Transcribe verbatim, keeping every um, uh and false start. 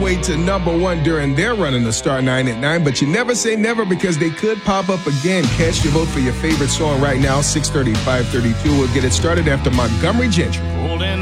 way to number one during their run in the Star nine at nine, but you never say never because they could pop up again. Cast your vote for your favorite song right now, six thirty, five thirty-two. We'll get it started after Montgomery Gentry.